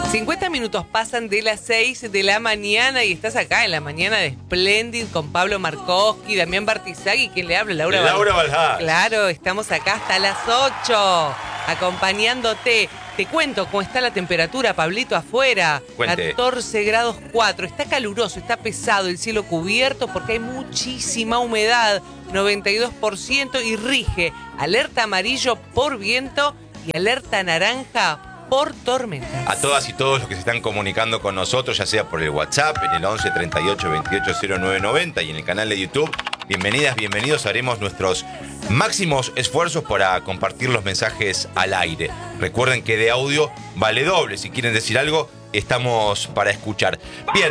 50 minutos pasan de las 6 de la mañana y estás acá en la mañana de Splendid con Pablo Markowski, Damián Bartizagui, ¿quién le habla? Laura Balhás. Claro, estamos acá hasta las 8 acompañándote. Te cuento cómo está la temperatura, Pablito, afuera. Cuente. 14 grados 4. Está caluroso, está pesado, el cielo cubierto porque hay muchísima humedad, 92%, y rige alerta amarillo por viento y alerta naranja por tormentas. A todas y todos los que se están comunicando con nosotros, ya sea por el WhatsApp, en el 11 38 28 0990 y en el canal de YouTube, bienvenidas, bienvenidos. Haremos nuestros máximos esfuerzos para compartir los mensajes al aire. Recuerden que de audio vale doble. Si quieren decir algo, estamos para escuchar. Bien.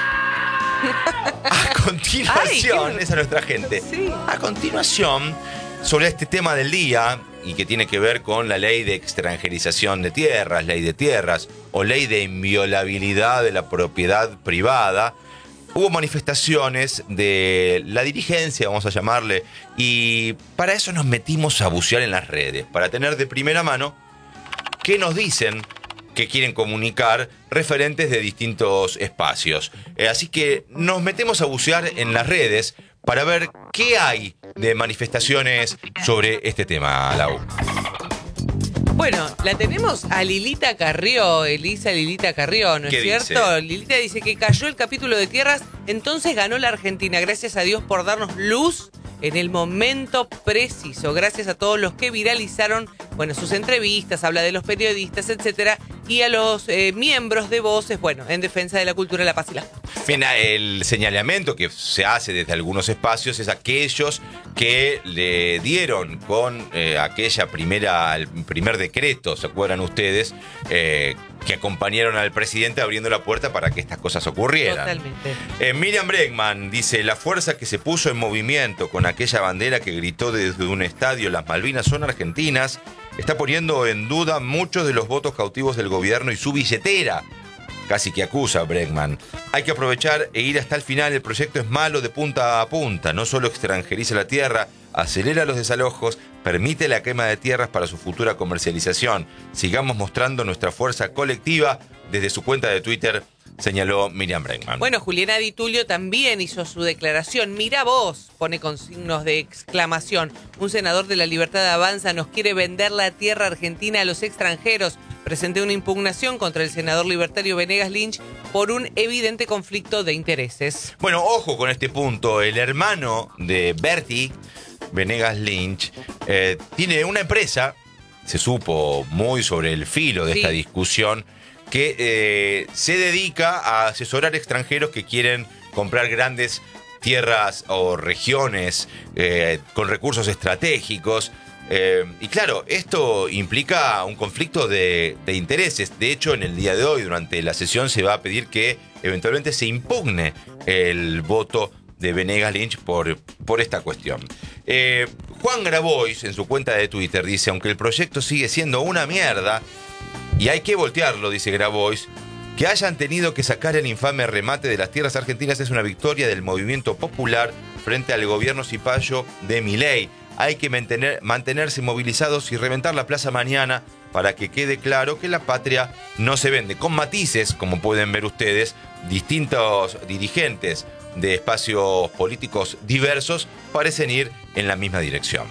A continuación, esa es nuestra gente. Sí. A continuación, sobre este tema del día, y que tiene que ver con la ley de extranjerización de tierras, ley de tierras, o ley de inviolabilidad de la propiedad privada, hubo manifestaciones de la dirigencia, vamos a llamarle, y para eso nos metimos a bucear en las redes, para tener de primera mano qué nos dicen que quieren comunicar referentes de distintos espacios. Así que nos metemos a bucear en las redes para ver qué hay de manifestaciones sobre este tema, Lau. Bueno, la tenemos a Lilita Carrió, Elisa Lilita Carrió, ¿no es cierto? Lilita dice que cayó el capítulo de tierras, entonces ganó la Argentina. Gracias a Dios por darnos luz en el momento preciso. Gracias a todos los que viralizaron, bueno, sus entrevistas, habla de los periodistas, etcétera, y a los miembros de Voces, bueno, en defensa de la cultura, la paz y la justicia. Bien, el señalamiento que se hace desde algunos espacios es aquellos que le dieron con el primer decreto, ¿se acuerdan ustedes? Que acompañaron al presidente abriendo la puerta para que estas cosas ocurrieran. Totalmente. Miriam Bregman dice, la fuerza que se puso en movimiento con aquella bandera que gritó desde un estadio, las Malvinas son argentinas, está poniendo en duda muchos de los votos cautivos del gobierno y su billetera. Casi que acusa a Bregman. Hay que aprovechar e ir hasta el final. El proyecto es malo de punta a punta. No solo extranjeriza la tierra, acelera los desalojos, permite la quema de tierras para su futura comercialización. Sigamos mostrando nuestra fuerza colectiva. Desde su cuenta de Twitter señaló Miriam Bregman. Bueno, Juliana Di Tulio también hizo su declaración. Mirá vos, pone con signos de exclamación. Un senador de La Libertad Avanza nos quiere vender la tierra argentina a los extranjeros. Presenté una impugnación contra el senador libertario Venegas Lynch por un evidente conflicto de intereses. Bueno, ojo con este punto. El hermano de Bertie, Venegas Lynch, tiene una empresa, se supo muy sobre el filo de esta discusión, que se dedica a asesorar extranjeros que quieren comprar grandes tierras o regiones con recursos estratégicos. Y claro, esto implica un conflicto de intereses. De hecho, en el día de hoy, durante la sesión, se va a pedir que eventualmente se impugne el voto de Venegas Lynch por esta cuestión. Juan Grabois, en su cuenta de Twitter, dice, aunque el proyecto sigue siendo una mierda, y hay que voltearlo, dice Grabois, que hayan tenido que sacar el infame remate de las tierras argentinas es una victoria del movimiento popular frente al gobierno cipayo de Milei. Hay que mantenerse movilizados y reventar la plaza mañana para que quede claro que la patria no se vende. Con matices, como pueden ver ustedes, distintos dirigentes de espacios políticos diversos parecen ir en la misma dirección.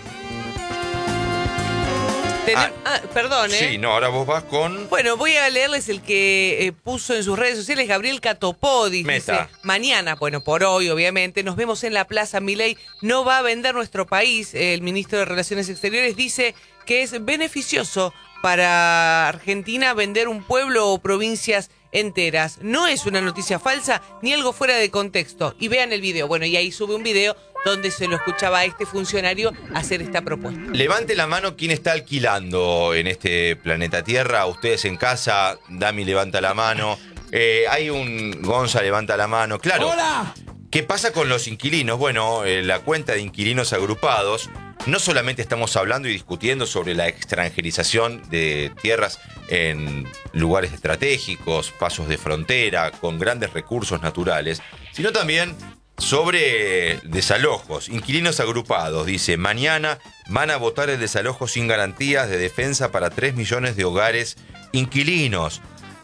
Perdón, Sí, no, ahora vos vas con... Bueno, voy a leerles el que puso en sus redes sociales Gabriel Catopodi. Dice, mañana, bueno, por hoy, obviamente, nos vemos en la Plaza. Milei no va a vender nuestro país. El ministro de Relaciones Exteriores dice que es beneficioso para Argentina vender un pueblo o provincias enteras. No es una noticia falsa ni algo fuera de contexto. Y vean el video. Bueno, y ahí sube un video donde se lo escuchaba a este funcionario hacer esta propuesta. Levante la mano quien está alquilando en este planeta Tierra. Ustedes en casa, Dami levanta la mano. Hay un Gonza levanta la mano. Claro. ¡Hola! ¿Qué pasa con los inquilinos? Bueno, la cuenta de inquilinos agrupados, no solamente estamos hablando y discutiendo sobre la extranjerización de tierras en lugares estratégicos, pasos de frontera, con grandes recursos naturales, sino también sobre desalojos. Inquilinos agrupados, dice, mañana van a votar el desalojo sin garantías de defensa para 3 millones de hogares inquilinos.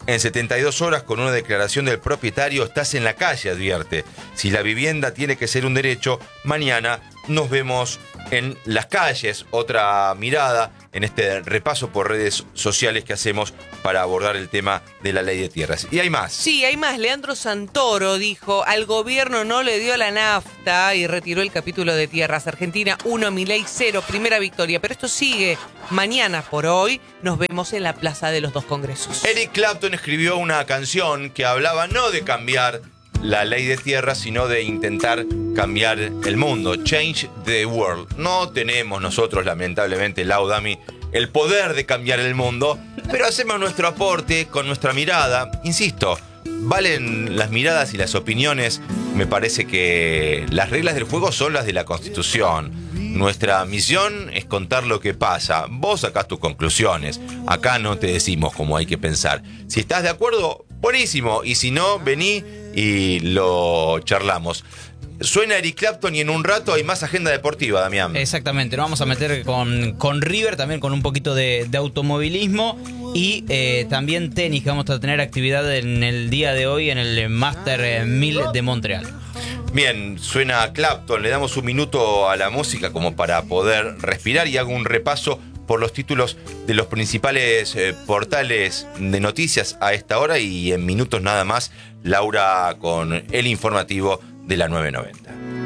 En 72 horas, con una declaración del propietario, estás en la calle, advierte. Si la vivienda tiene que ser un derecho, mañana nos vemos en las calles. Otra mirada en este repaso por redes sociales que hacemos para abordar el tema de la ley de tierras. Y hay más. Sí, hay más. Leandro Santoro dijo, al gobierno no le dio la nafta y retiró el capítulo de tierras. Argentina 1, Milei 0, primera victoria. Pero esto sigue. Mañana por hoy nos vemos en la Plaza de los Dos Congresos. Eric Clapton escribió una canción que hablaba no de cambiar la ley de tierras, sino de intentar cambiar el mundo. Change the world. No tenemos nosotros, lamentablemente, Laudami, el poder de cambiar el mundo, pero hacemos nuestro aporte con nuestra mirada. Insisto, valen las miradas y las opiniones. Me parece que las reglas del juego son las de la Constitución. Nuestra misión es contar lo que pasa. Vos sacás tus conclusiones. Acá no te decimos cómo hay que pensar. Si estás de acuerdo, buenísimo. Y si no, vení y lo charlamos. Suena Eric Clapton y en un rato hay más agenda deportiva, Damián. Exactamente, nos vamos a meter con River, también con un poquito de automovilismo y también tenis, que vamos a tener actividad en el día de hoy en el Master 1000 de Montreal. Bien, suena Clapton, le damos un minuto a la música como para poder respirar y hago un repaso por los títulos de los principales portales de noticias a esta hora y en minutos nada más, Laura con el informativo de la 990.